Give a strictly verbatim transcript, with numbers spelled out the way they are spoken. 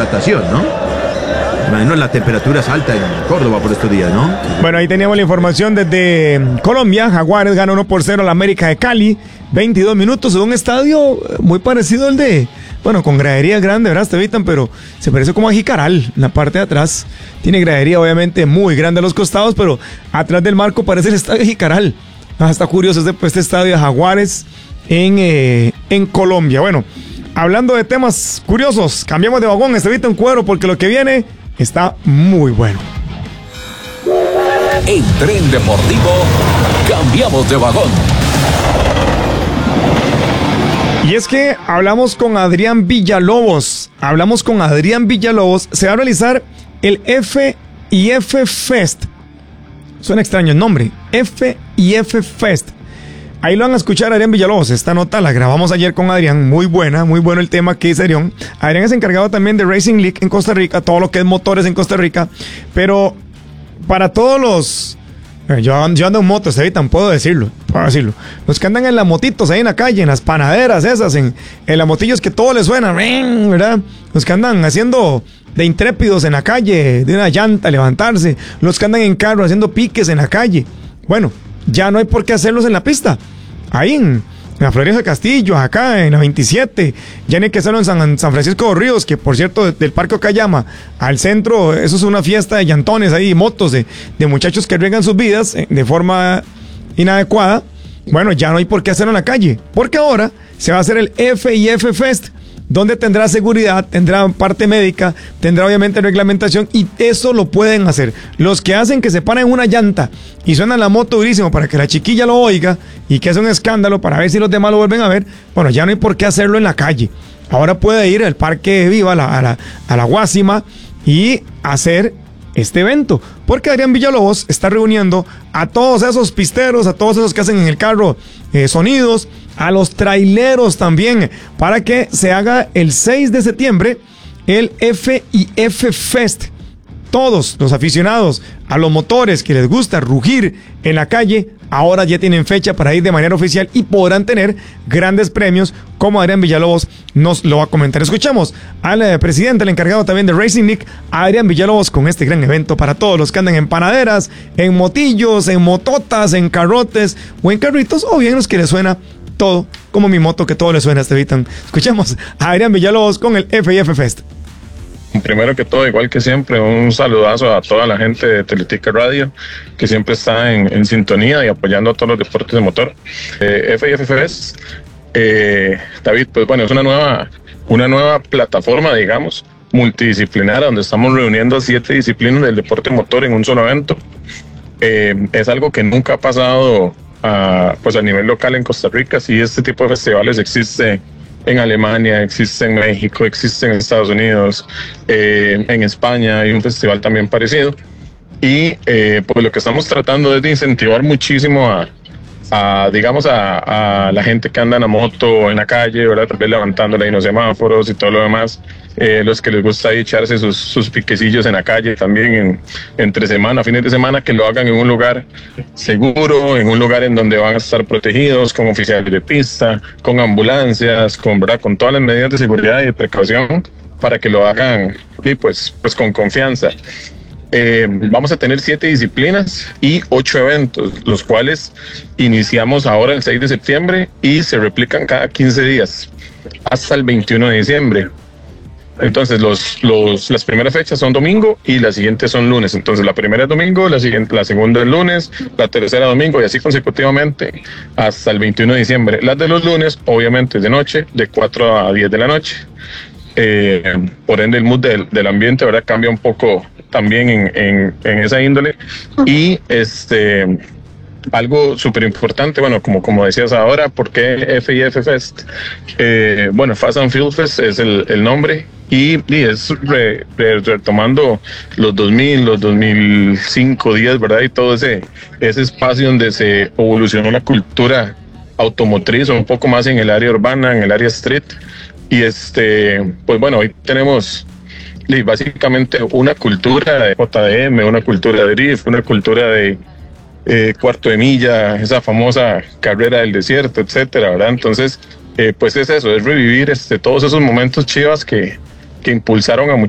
hidratación, ¿no? Bueno, la temperatura es alta en Córdoba por estos días, ¿no? Bueno, ahí teníamos la información desde Colombia. Jaguares gana uno por cero a la América de Cali. veintidós minutos en un estadio muy parecido al de... Bueno, con gradería grande, ¿verdad, Estevitan? Pero se parece como a Jicaral, en la parte de atrás. Tiene gradería, obviamente, muy grande a los costados, pero atrás del marco parece el estadio de Jicaral. Ah, está curioso este, este estadio de Jaguares en, eh, en Colombia. Bueno, hablando de temas curiosos, cambiamos de vagón, Estevitan Cuero, porque lo que viene está muy bueno. En Tren Deportivo, cambiamos de vagón. Y es que hablamos con Adrián Villalobos, hablamos con Adrián Villalobos, se va a realizar el F I F Fest. Suena extraño el nombre, F I F Fest. Ahí lo van a escuchar Adrián Villalobos. Esta nota la grabamos ayer con Adrián, muy buena, muy bueno el tema que dice Adrián. Adrián es encargado también de Racing League en Costa Rica, todo lo que es motores en Costa Rica, pero para todos los... Yo, yo ando en moto, Estevitan, puedo decirlo, puedo decirlo. Los que andan en las motitos ahí en la calle, en las panaderas esas, en, en las motillos que todo les suena, ¿verdad? Los que andan haciendo de intrépidos en la calle, de una llanta levantarse, los que andan en carro haciendo piques en la calle. Bueno, ya no hay por qué hacerlos en la pista. Ahí en, en la Florida de Castillo, acá en la veintisiete, ya no hay que hacerlo en San, San Francisco de Ríos, que por cierto, de, del Parque Okayama al centro, eso es una fiesta de llantones ahí, motos de, de muchachos que arriesgan sus vidas eh, de forma inadecuada. Bueno, ya no hay por qué hacerlo en la calle, porque ahora se va a hacer el F I F Fest, donde tendrá seguridad, tendrá parte médica, tendrá obviamente reglamentación, y eso lo pueden hacer. Los que hacen que se paren una llanta y suenan la moto durísimo para que la chiquilla lo oiga y que hace un escándalo para ver si los demás lo vuelven a ver, bueno, ya no hay por qué hacerlo en la calle. Ahora puede ir al Parque Viva, a la, a la, a la Guásima, y hacer este evento, porque Adrián Villalobos está reuniendo a todos esos pisteros, a todos esos que hacen en el carro eh, sonidos, a los traileros también, para que se haga el seis de septiembre el F I F Fest. Todos los aficionados a los motores que les gusta rugir en la calle, ahora ya tienen fecha para ir de manera oficial y podrán tener grandes premios, como Adrián Villalobos nos lo va a comentar. Escuchamos al eh, presidente, el encargado también de Racing League, Adrián Villalobos, con este gran evento para todos los que andan en panaderas, en motillos, en mototas, en carrotes o en carritos, o bien los que les suena todo, como mi moto, que todo les suena, Estevitan. Escuchemos a Adrián Villalobos con el F I F Fest. Primero que todo, igual que siempre, un saludazo a toda la gente de Teletica Radio, que siempre está en, en sintonía y apoyando a todos los deportes de motor. Eh, F I F Fest, eh, David, pues bueno, es una nueva, una nueva plataforma, digamos, multidisciplinaria, donde estamos reuniendo siete disciplinas del deporte motor en un solo evento. Eh, es algo que nunca ha pasado a, pues a nivel local en Costa Rica. Sí, este tipo de festivales existe en Alemania, existe en México, existe en Estados Unidos, eh, en España hay un festival también parecido, y eh, pues lo que estamos tratando es de incentivar muchísimo a, a digamos a, a la gente que anda en la moto en la calle, ¿verdad? Tal vez levantándole ahí los semáforos y todo lo demás, eh, los que les gusta ahí echarse sus, sus piquecillos en la calle también en, entre semana, fines de semana, que lo hagan en un lugar seguro, en un lugar en donde van a estar protegidos, con oficiales de pista, con ambulancias, con, ¿verdad? Con todas las medidas de seguridad y de precaución, para que lo hagan y pues, pues con confianza. Eh, vamos a tener siete disciplinas y ocho eventos, los cuales iniciamos ahora el seis de septiembre y se replican cada quince días hasta el veintiuno de diciembre. Entonces los, los, las primeras fechas son domingo y las siguientes son lunes. Entonces la primera es domingo, la, siguiente, la segunda es lunes, la tercera domingo, y así consecutivamente hasta el veintiuno de diciembre. Las de los lunes obviamente es de noche, de cuatro a diez de la noche. Eh, por ende el mood del, del ambiente, ¿verdad?, cambia un poco también en, en, en esa índole. Y este algo súper importante, bueno, como, como decías ahora, ¿por qué F I F Fest? Eh, bueno, Fast and Field Fest es el, el nombre, y, y es re, re, retomando los dos mil, los dos mil cinco días, ¿verdad? Y todo ese, ese espacio donde se evolucionó la cultura automotriz, un poco más en el área urbana, en el área street. Y este, pues bueno, hoy tenemos básicamente una cultura de J D M, una cultura de drift, una cultura de eh, cuarto de milla, esa famosa carrera del desierto, etcétera, ¿verdad? Entonces, eh, pues es eso, es revivir este, todos esos momentos chivas que, que impulsaron a